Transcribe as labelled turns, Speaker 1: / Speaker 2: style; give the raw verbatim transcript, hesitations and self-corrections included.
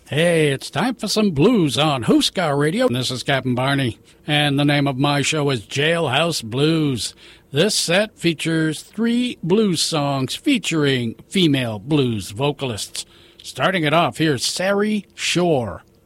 Speaker 1: Hey, it's time for some blues on Huskar Radio. This is Captain Barney, and the name of my show is Jailhouse Blues. This set features three blues songs featuring female blues vocalists. Starting it off, here's Sari Shore.